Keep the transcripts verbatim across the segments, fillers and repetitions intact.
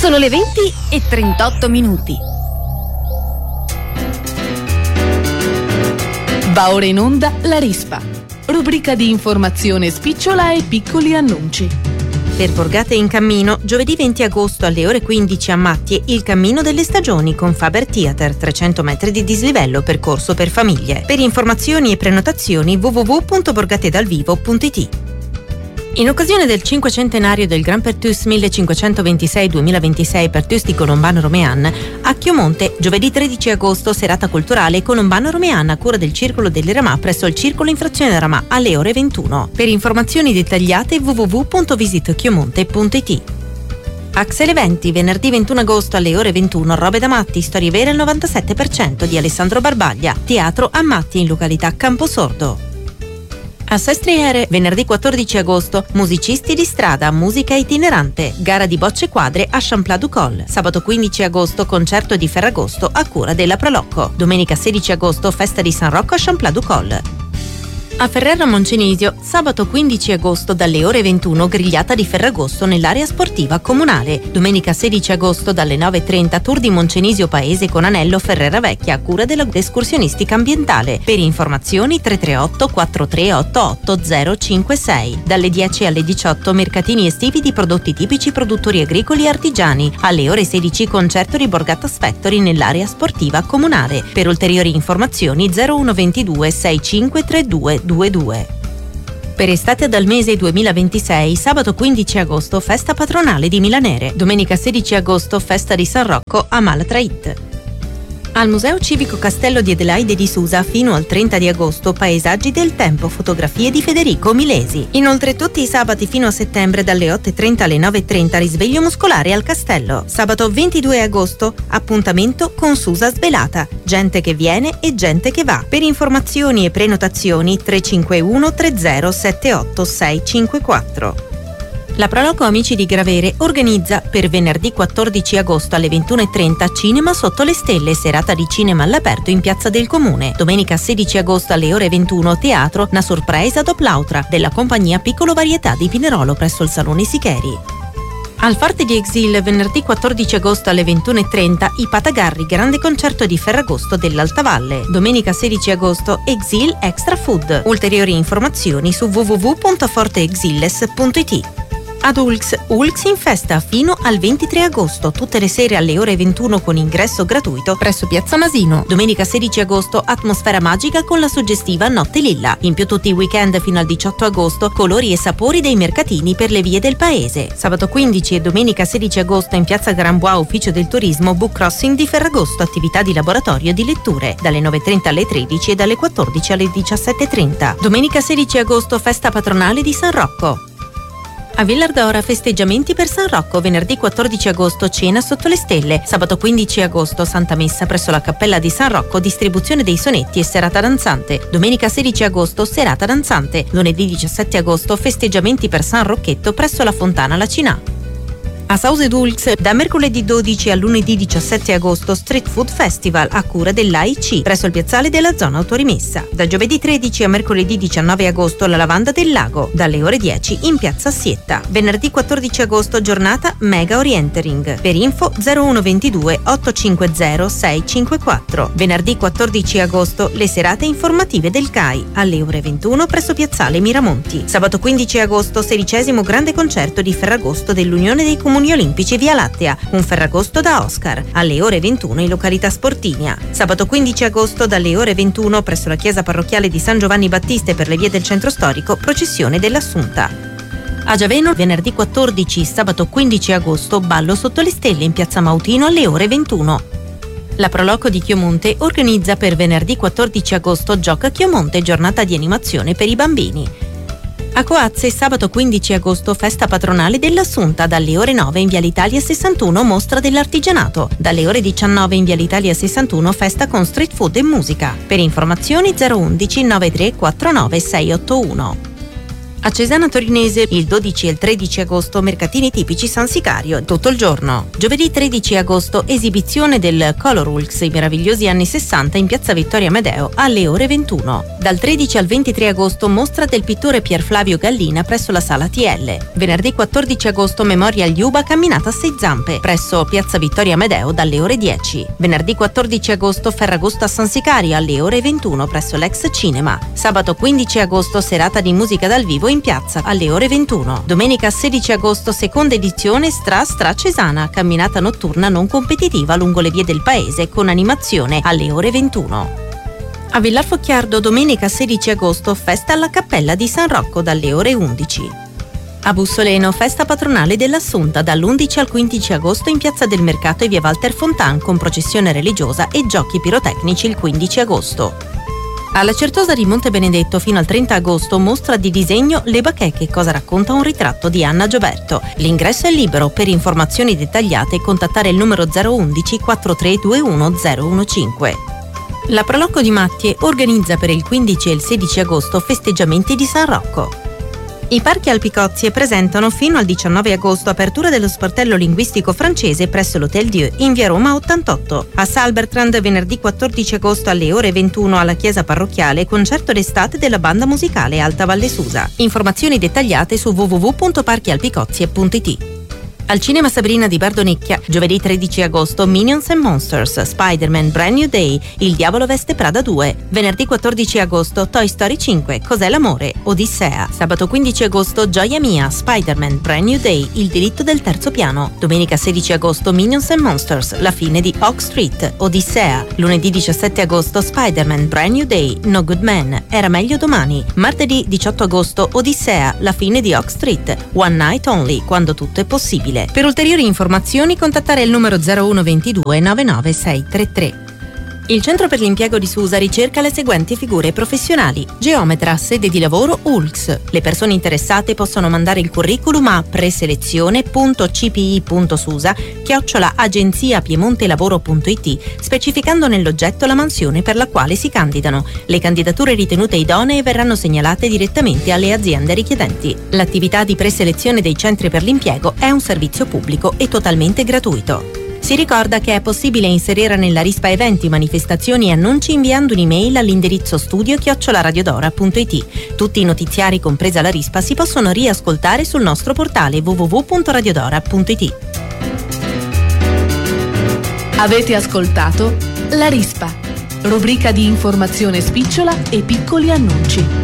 Sono le venti e trentotto minuti. Va ora in onda La Rispa, rubrica di informazione spicciola e piccoli annunci. Per Borgate in Cammino, giovedì venti agosto alle ore quindici a Mattie, il Cammino delle Stagioni con Faber Theater, trecento metri di dislivello, percorso per famiglie. Per informazioni e prenotazioni w w w punto borgatedalvivo punto i t. In occasione del cinquecentenario del Grand Pertus millecinquecentoventisei duemilaventisei Pertus di Colombano Romean, a Chiomonte, giovedì tredici agosto, serata culturale Colombano Romean a cura del Circolo delle Ramà presso il Circolo Infrazione Ramà alle ore ventuno. Per informazioni dettagliate w w w punto visit chiomonte punto i t. Axel Eventi, venerdì ventuno agosto alle ore ventuno, Robe da Matti, storie vere al novantasette per cento di Alessandro Barbaglia, teatro a Matti in località Camposordo. A Sestriere, venerdì quattordici agosto, musicisti di strada, musica itinerante, gara di bocce quadre a Champlat du Col. Sabato quindici agosto, concerto di Ferragosto a cura della Prolocco. Domenica sedici agosto, festa di San Rocco a Champlat du Col. A Ferrara Moncenisio, sabato quindici agosto dalle ore ventuno, grigliata di Ferragosto nell'area sportiva comunale. Domenica sedici agosto dalle nove e trenta, tour di Moncenisio Paese con Anello Ferrera Vecchia a cura della escursionistica ambientale. Per informazioni tre tre otto quattro tre otto otto zero cinque sei. Dalle dieci alle diciotto, mercatini estivi di prodotti tipici produttori agricoli e artigiani. Alle ore sedici, concerto di Borgatas Factory nell'area sportiva comunale. Per ulteriori informazioni zero uno ventidue sessantacinque trentadue ventidue. Per estate dal mese duemilaventisei, sabato quindici agosto, festa patronale di Milanere. Domenica sedici agosto, festa di San Rocco a Malatreit. Al Museo Civico Castello di Adelaide di Susa fino al trenta di agosto, paesaggi del tempo, fotografie di Federico Milesi. Inoltre tutti i sabati fino a settembre dalle otto e trenta alle nove e trenta, risveglio muscolare al castello. Sabato ventidue agosto, appuntamento con Susa Svelata, gente che viene e gente che va. Per informazioni e prenotazioni tre cinque uno tre zero sette otto sei cinque quattro. La Proloco Amici di Gravere organizza per venerdì quattordici agosto alle ventuno e trenta Cinema sotto le stelle, serata di cinema all'aperto in Piazza del Comune. Domenica sedici agosto alle ore ventuno, teatro Una sorpresa dopo l'altra della compagnia Piccolo Varietà di Pinerolo presso il Salone Sicheri. Al Forte di Exil, venerdì quattordici agosto alle ventuno e trenta, I Patagarri, grande concerto di Ferragosto dell'Altavalle. Domenica sedici agosto, Exil Extra Food. Ulteriori informazioni su w w w punto forteexilles punto i t. Ad Ulx, Ulx in festa fino al ventitré agosto, tutte le sere alle ore ventuno con ingresso gratuito presso Piazza Masino. Domenica sedici agosto, atmosfera magica con la suggestiva Notte Lilla. In più tutti i weekend fino al diciotto agosto, colori e sapori dei mercatini per le vie del paese. Sabato quindici e domenica sedici agosto in Piazza Gran Bois, Ufficio del Turismo, Book Crossing di Ferragosto, attività di laboratorio di letture, dalle nove e trenta alle tredici e dalle quattordici alle diciassette e trenta. Domenica sedici agosto, festa patronale di San Rocco. A Villardora, festeggiamenti per San Rocco, venerdì quattordici agosto, cena sotto le stelle. Sabato quindici agosto, Santa Messa presso la Cappella di San Rocco, distribuzione dei sonetti e serata danzante. Domenica sedici agosto, serata danzante. Lunedì diciassette agosto, festeggiamenti per San Rocchetto presso la Fontana Lacinà. A Sause Dulx, da mercoledì dodici a lunedì diciassette agosto, Street Food Festival a cura dell'A I C presso il piazzale della zona autorimessa. Da giovedì tredici a mercoledì diciannove agosto, la Lavanda del Lago, dalle ore dieci in piazza Sietta. Venerdì quattordici agosto, giornata Mega Orientering. Per info zero uno ventidue otto cinque zero sei cinque quattro. Venerdì quattordici agosto, le serate informative del C A I alle ore ventuno presso piazzale Miramonti. Sabato quindici agosto, sedicesimo grande concerto di Ferragosto dell'Unione dei Comuni Olimpici Via Lattea, un Ferragosto da Oscar, alle ore ventuno in località Sportinia. Sabato quindici agosto dalle ore ventuno presso la chiesa parrocchiale di San Giovanni Battista per le vie del centro storico, processione dell'Assunta. A Giaveno, venerdì quattordici, sabato quindici agosto, ballo sotto le stelle in piazza Mautino alle ore ventuno. La Proloco di Chiomonte organizza per venerdì quattordici agosto Gioca Chiomonte, giornata di animazione per i bambini. A Coazze, sabato quindici agosto, festa patronale dell'Assunta, dalle ore nove in Viale Italia sessantuno, mostra dell'artigianato. Dalle ore diciannove in Viale Italia sessantuno, festa con street food e musica. Per informazioni zero uno uno nove tre quattro nove sei otto uno. A Cesana Torinese il dodici e il tredici agosto mercatini tipici San Sicario tutto il giorno. Giovedì tredici agosto esibizione del Colorworks, i meravigliosi anni sessanta in piazza Vittorio Amedeo alle ore ventuno. Dal tredici al ventitré agosto mostra del pittore Pier Flavio Gallina presso la sala T L. Venerdì quattordici agosto Memorial Yuba camminata a sei zampe presso piazza Vittorio Amedeo dalle ore dieci. Venerdì quattordici agosto Ferragosto a San Sicario alle ore ventuno presso l'ex cinema. Sabato quindici agosto serata di musica dal vivo in piazza alle ore ventuno. Domenica sedici agosto seconda edizione Stra Stra Cesana, camminata notturna non competitiva lungo le vie del paese con animazione alle ore ventuno. A Villar Focchiardo domenica sedici agosto festa alla Cappella di San Rocco dalle ore undici. A Bussoleno festa patronale dell'Assunta dall'undici al quindici agosto in piazza del Mercato e via Walter Fontan con processione religiosa e giochi pirotecnici il quindici agosto. Alla Certosa di Monte Benedetto fino al trenta agosto mostra di disegno Le Bacheche, cosa racconta un ritratto di Anna Gioberto. L'ingresso è libero, per informazioni dettagliate contattare il numero zero undici quarantatré ventuno zero quindici. La Prolocco di Mattie organizza per il quindici e il sedici agosto festeggiamenti di San Rocco. I parchi Alpicozie presentano fino al diciannove agosto apertura dello sportello linguistico francese presso l'Hotel Dieu in via Roma ottantotto. A Salbertrand venerdì quattordici agosto alle ore ventuno alla chiesa parrocchiale concerto d'estate della banda musicale Alta Valle Susa. Informazioni dettagliate su w w w punto parchi alpicozie punto i t. Al Cinema Sabrina di Bardonecchia, giovedì tredici agosto, Minions and Monsters, Spider-Man Brand New Day, Il Diavolo Veste Prada due. Venerdì quattordici agosto, Toy Story cinque, Cos'è l'amore? Odissea. Sabato quindici agosto, Gioia Mia, Spider-Man Brand New Day, Il delitto del terzo piano. Domenica sedici agosto, Minions and Monsters, La fine di Oak Street, Odissea. Lunedì diciassette agosto, Spider-Man Brand New Day, No Good Man, Era meglio domani. Martedì diciotto agosto, Odissea, La fine di Oak Street, One Night Only, quando tutto è possibile. Per ulteriori informazioni contattare il numero zero uno ventidue novantanove sei trentatré. Il Centro per l'Impiego di Susa ricerca le seguenti figure professionali: geometra, sede di lavoro U L X. Le persone interessate possono mandare il curriculum a preselezione punto c p i punto susa chiocciola agenzia piemontelavoro punto i t specificando nell'oggetto la mansione per la quale si candidano. Le candidature ritenute idonee verranno segnalate direttamente alle aziende richiedenti. L'attività di preselezione dei centri per l'impiego è un servizio pubblico e totalmente gratuito. Si ricorda che è possibile inserire nella rispa eventi, manifestazioni e annunci inviando un'email all'indirizzo studio chiocciola radiodora punto i t. Tutti i notiziari, compresa la rispa, si possono riascoltare sul nostro portale w w w punto radiodora punto i t. Avete ascoltato La Rispa, rubrica di informazione spicciola e piccoli annunci.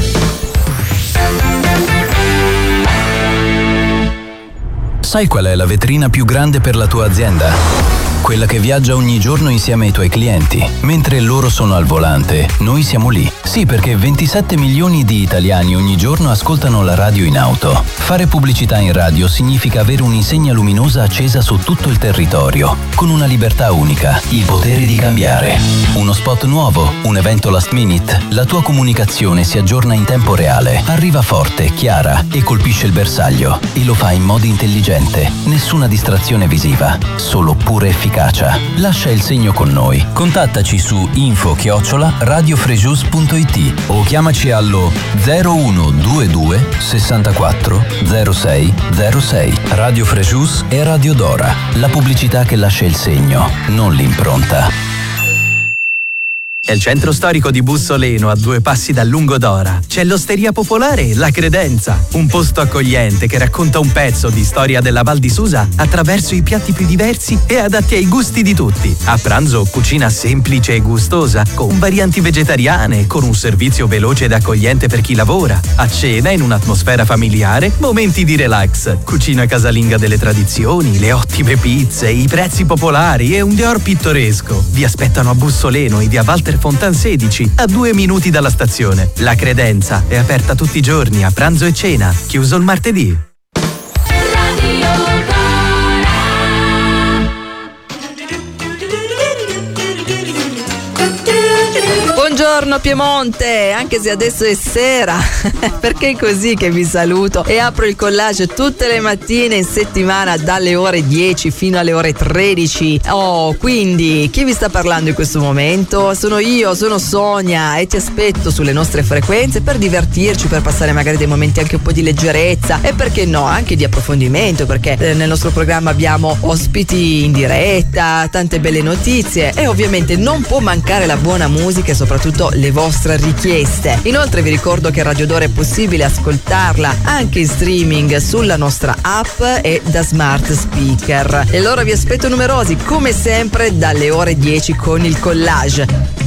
Sai qual è la vetrina più grande per la tua azienda? Quella che viaggia ogni giorno insieme ai tuoi clienti. Mentre loro sono al volante, noi siamo lì. Sì, perché ventisette milioni di italiani ogni giorno ascoltano la radio in auto. Fare pubblicità in radio significa avere un'insegna luminosa accesa su tutto il territorio, con una libertà unica, il potere di cambiare. Uno spot nuovo, un evento last minute, la tua comunicazione si aggiorna in tempo reale, arriva forte, chiara e colpisce il bersaglio. E lo fa in modo intelligente. Nessuna distrazione visiva, solo pura efficacia. Lascia il segno con noi. Contattaci su info chiocciola radiofrejus punto i t o chiamaci allo zero uno due due sessantaquattro zero sei zero sei. Radio Frejus e Radio Dora. La pubblicità che lascia il segno, non l'impronta. Nel centro storico di Bussoleno, a due passi dal Lungodora, c'è l'Osteria Popolare La Credenza, un posto accogliente che racconta un pezzo di storia della Val di Susa attraverso i piatti più diversi e adatti ai gusti di tutti. A pranzo cucina semplice e gustosa, con varianti vegetariane, con un servizio veloce ed accogliente per chi lavora. A cena, in un'atmosfera familiare, momenti di relax, cucina casalinga delle tradizioni, le ottime pizze, i prezzi popolari e un decor pittoresco. Vi aspettano a Bussoleno in via Walter Fontan sedici, a due minuti dalla stazione. La Credenza è aperta tutti i giorni a pranzo e cena, chiuso il martedì. Buongiorno Piemonte, anche se adesso è sera, perché è così che vi saluto e apro il collage tutte le mattine in settimana dalle ore dieci fino alle ore tredici. Oh, quindi chi vi sta parlando in questo momento? Sono io, sono Sonia e ti aspetto sulle nostre frequenze per divertirci, per passare magari dei momenti anche un po' di leggerezza e perché no, anche di approfondimento, perché eh, nel nostro programma abbiamo ospiti in diretta, tante belle notizie e ovviamente non può mancare la buona musica e soprattutto le vostre richieste. Inoltre vi ricordo che Radio D'Oro è possibile ascoltarla anche in streaming sulla nostra app e da smart speaker. E allora vi aspetto numerosi come sempre dalle ore dieci con il collage.